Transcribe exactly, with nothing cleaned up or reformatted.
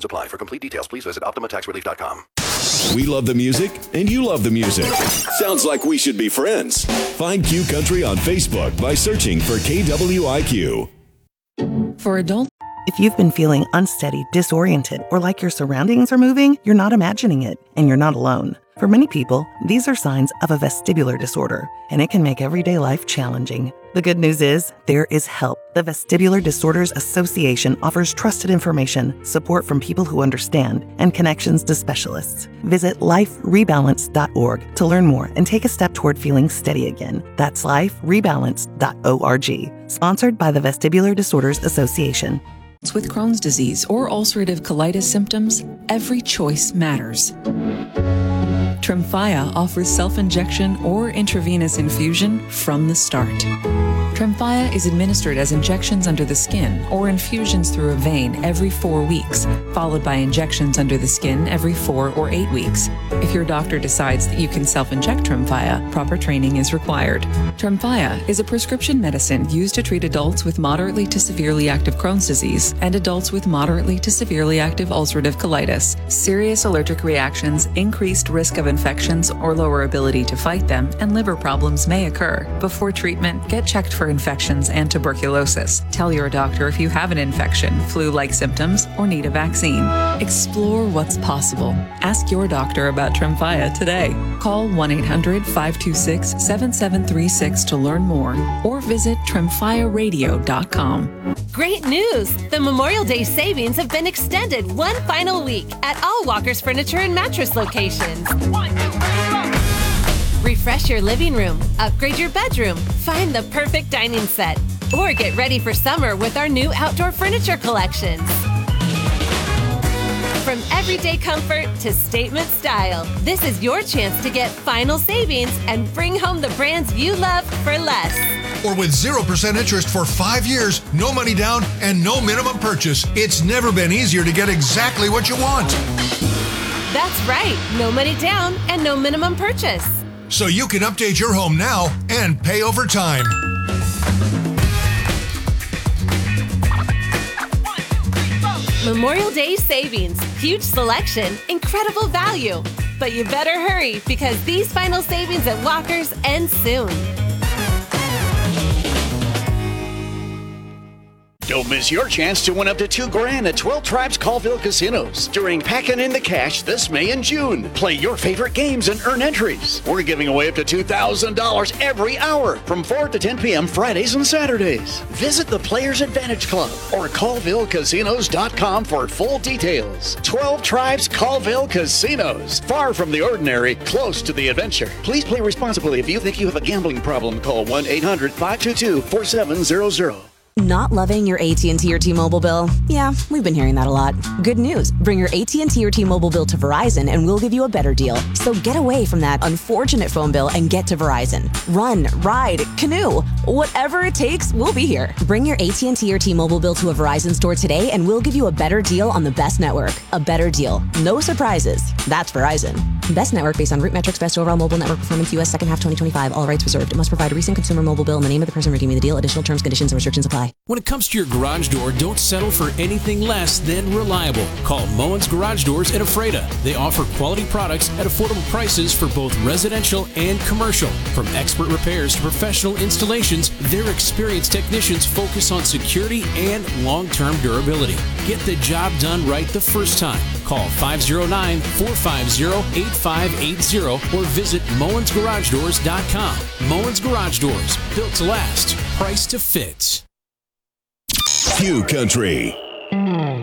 Restrictions apply. For complete details, please visit Optima Tax Relief dot com. We love the music, and you love the music. Sounds like we should be friends. Find Q Country on Facebook by searching for K W I Q. For adults, if you've been feeling unsteady, disoriented, or like your surroundings are moving, you're not imagining it, and you're not alone. For many people, these are signs of a vestibular disorder, and it can make everyday life challenging. The good news is, there is help. The Vestibular Disorders Association offers trusted information, support from people who understand, and connections to specialists. Visit life rebalance dot org to learn more and take a step toward feeling steady again. That's life rebalance dot org. Sponsored by the Vestibular Disorders Association. with Crohn's disease or ulcerative colitis symptoms, every choice matters. Tremfya offers self-injection or intravenous infusion from the start. Tremfya is administered as injections under the skin or infusions through a vein every four weeks, followed by injections under the skin every four or eight weeks. If your doctor decides that you can self-inject Tremfya, proper training is required. Tremfya is a prescription medicine used to treat adults with moderately to severely active Crohn's disease and adults with moderately to severely active ulcerative colitis. Serious allergic reactions, increased risk of infections or lower ability to fight them, and liver problems may occur. Before treatment, get checked for infections and tuberculosis. Tell your doctor if you have an infection, flu-like symptoms, or need a vaccine. Explore what's possible. Ask your doctor about Tremfya today. Call one eight hundred, five two six, seven seven three six to learn more or visit tremfya radio dot com. Great news! The Memorial Day savings have been extended one final week at all Walker's Furniture and Mattress locations. Refresh your living room, upgrade your bedroom, find the perfect dining set, or get ready for summer with our new outdoor furniture collections. From everyday comfort to statement style, this is your chance to get final savings and bring home the brands you love for less. Or with zero percent interest for five years, no money down, and no minimum purchase. It's never been easier to get exactly what you want. That's right, no money down and no minimum purchase. So you can update your home now and pay over time. Memorial Day savings, huge selection, incredible value. But you better hurry because these final savings at Walker's end soon. Don't miss your chance to win up to two grand at twelve Tribes Colville Casinos during Packin' in the Cash this May and June. Play your favorite games and earn entries. We're giving away up to two thousand dollars every hour from four to ten p.m. Fridays and Saturdays. Visit the Players Advantage Club or colville casinos dot com for full details. twelve Tribes Colville Casinos. Far from the ordinary, close to the adventure. Please play responsibly. If you think you have a gambling problem, call one eight hundred, five two two, four seven zero zero. Not loving your A T and T or T-Mobile bill? Yeah, we've been hearing that a lot. Good news. Bring your A T and T or T-Mobile bill to Verizon and we'll give you a better deal. So get away from that unfortunate phone bill and get to Verizon. Run, ride, canoe. Whatever it takes, we'll be here. Bring your A T and T or T-Mobile bill to a Verizon store today and we'll give you a better deal on the best network. A better deal. No surprises. That's Verizon. Best network based on root metrics, best overall mobile network performance, U S second half twenty twenty-five. All rights reserved. It must provide a recent consumer mobile bill and the name of the person redeeming the deal. Additional terms, conditions, and restrictions apply. When it comes to your garage door, don't settle for anything less than reliable. Call Moen's Garage Doors at Ephrata. They offer quality products at affordable prices for both residential and commercial. From expert repairs to professional installations, their experienced technicians focus on security and long-term durability. Get the job done right the first time. Call five oh nine, four five zero, eight five eight zero or visit moens garage doors dot com. Moen's Garage Doors, built to last, priced to fit. Q Country.